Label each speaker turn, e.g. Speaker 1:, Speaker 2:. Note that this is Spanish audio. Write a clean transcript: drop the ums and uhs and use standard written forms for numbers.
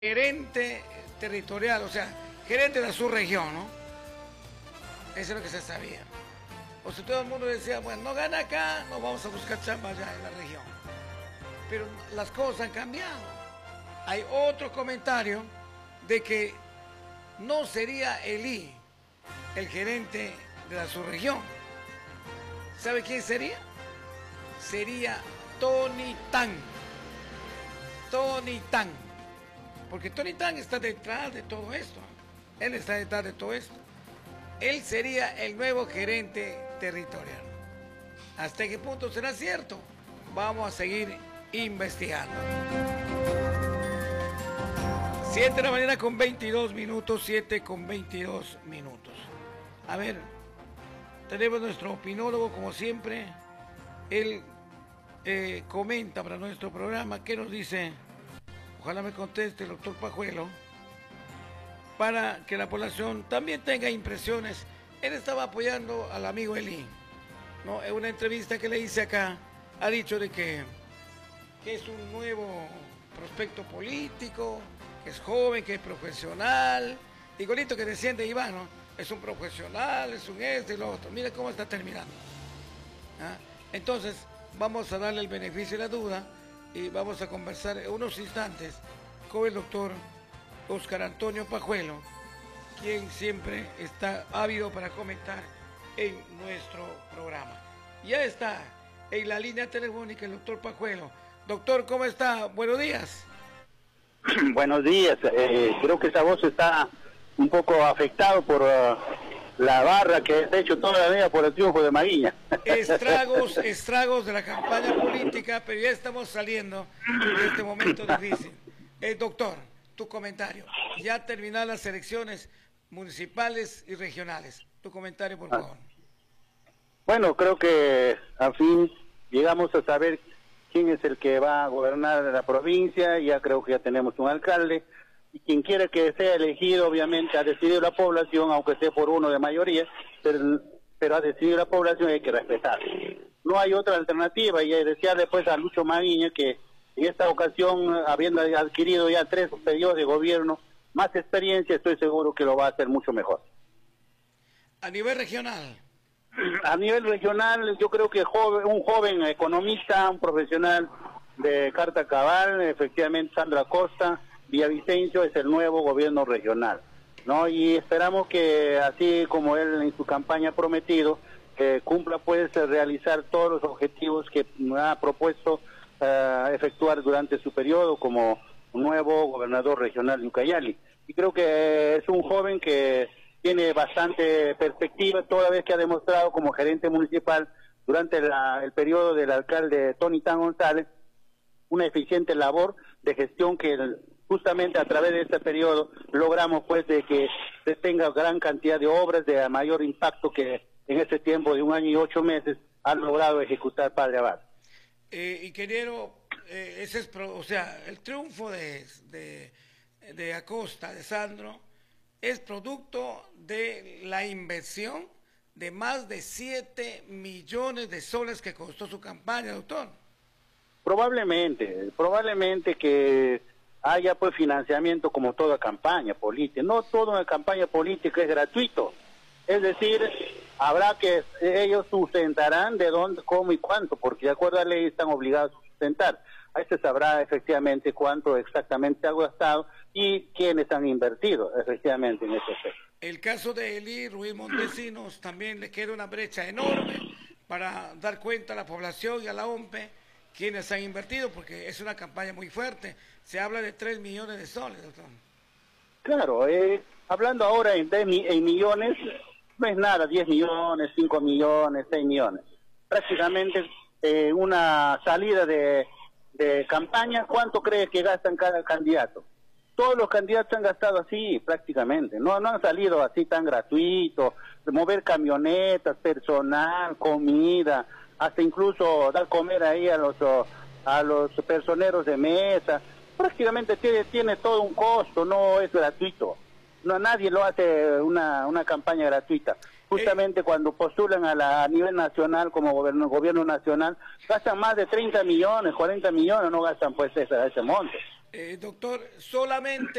Speaker 1: gerente territorial, o sea, gerente de su región, ¿no? Eso es lo que se sabía. O sea, todo el mundo decía, bueno, no gana acá, no vamos a buscar chamba allá en la región. Pero las cosas han cambiado. Hay otro comentario de que no sería Elí el gerente de la subregión. ¿Sabe quién sería? Sería Tony Tan. Tony Tan. Porque Tony Tan está detrás de todo esto. Él está detrás de todo esto. Él sería el nuevo gerente territorial. ¿Hasta qué punto será cierto? Vamos a seguir investigando. 7 de la mañana con 22 minutos, 7 con 22 minutos. A ver, tenemos nuestro opinólogo, como siempre. Él comenta para nuestro programa. ¿Qué nos dice? Ojalá me conteste el doctor Pajuelo, para que la población también tenga impresiones. Él estaba apoyando al amigo Elí, ¿no? En una entrevista que le hice acá, ha dicho de que es un nuevo prospecto político, que es joven, que es profesional, igualito que desciende Iván, ¿no? Es un profesional, es un este y lo otro. Mira cómo está terminando. ¿Ah? Entonces, vamos a darle el beneficio de la duda y vamos a conversar en unos instantes con el doctor Oscar Antonio Pajuelo, quien siempre está ávido para comentar en nuestro programa. Ya está en la línea telefónica el doctor Pajuelo. Doctor, ¿cómo está? Buenos días.
Speaker 2: Buenos días. Creo que esa voz está un poco afectado por la barra que ha hecho toda la vida por el triunfo de Maguiña.
Speaker 1: Estragos de la campaña política, pero ya estamos saliendo de este momento difícil. Doctor, tu comentario. Ya terminaron las elecciones municipales y regionales. Tu comentario, por favor.
Speaker 2: Bueno, creo que al fin llegamos a saber quién es el que va a gobernar la provincia. Ya creo que ya tenemos un alcalde. Y quien quiera que sea elegido, obviamente, ha decidido la población, aunque sea por uno de mayoría, pero ha decidido la población y hay que respetar. No hay otra alternativa, y desearle pues a Lucho Maguiña que en esta ocasión, habiendo adquirido ya 3 periodos de gobierno, más experiencia, estoy seguro que lo va a hacer mucho mejor.
Speaker 1: A nivel regional.
Speaker 2: A nivel regional, yo creo que un joven economista, un profesional de carta cabal, efectivamente Sandra Costa, Villavicencio es el nuevo gobierno regional, ¿no? Y esperamos que, así como él en su campaña ha prometido, cumpla pues realizar todos los objetivos que ha propuesto efectuar durante su periodo como nuevo gobernador regional de Ucayali. Y creo que es un joven que tiene bastante perspectiva, toda vez que ha demostrado como gerente municipal durante el periodo del alcalde Tony Tan González una eficiente labor de gestión que justamente a través de este periodo logramos pues de que se tenga gran cantidad de obras de mayor impacto que en este tiempo de 1 año y 8 meses han logrado ejecutar Padre Abad.
Speaker 1: Ingeniero, ese es o sea, el triunfo de Acosta, de Sandro, es producto de la inversión de más de 7 millones de soles que costó su campaña, doctor.
Speaker 2: Probablemente que haya pues financiamiento como toda campaña política. No toda una campaña política es gratuito. Es decir, habrá que ellos sustentarán de dónde, cómo y cuánto, porque de acuerdo a la ley están obligados a sustentar. Ahí se sabrá efectivamente cuánto exactamente ha gastado y quiénes han invertido efectivamente en ese aspecto.
Speaker 1: El caso de Elí Ruiz Montesinos también le queda una brecha enorme para dar cuenta a la población y a la OMPE quienes han invertido, porque es una campaña muy fuerte. Se habla de 3 millones de soles, doctor.
Speaker 2: Claro, hablando ahora en millones, no es nada, 10 millones, 5 millones, 6 millones. Prácticamente una salida de campaña, ¿cuánto cree que gastan cada candidato? Todos los candidatos han gastado así prácticamente, no han salido así tan gratuito, mover camionetas, personal, comida, hasta incluso dar comer ahí a los personeros de mesa. Prácticamente tiene todo un costo, no es gratuito. No, nadie lo hace una campaña gratuita. Justamente cuando postulan a nivel nacional como gobierno nacional, gastan más de 30 millones, 40 millones, no gastan pues ese monte.
Speaker 1: Doctor, solamente